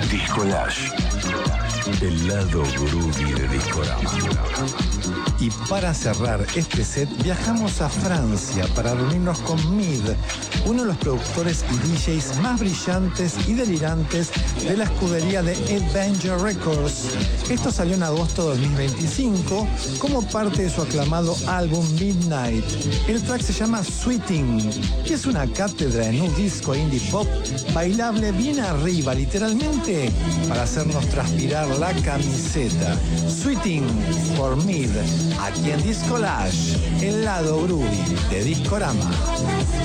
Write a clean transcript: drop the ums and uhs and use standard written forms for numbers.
Discolage, el lado groovy de Discorama. Y para cerrar este set, viajamos a Francia para reunirnos con Mid, uno de los productores y DJs más brillantes y delirantes de la escudería de Adventure Records. Esto salió en agosto de 2025 como parte de su aclamado álbum Midnight. El track se llama Sweeting y es una cátedra de nu disco indie pop bailable bien arriba, literalmente, para hacernos transpirar la camiseta. Sweeting por Mid, aquí en Discolage, el lado groovy de Discorama.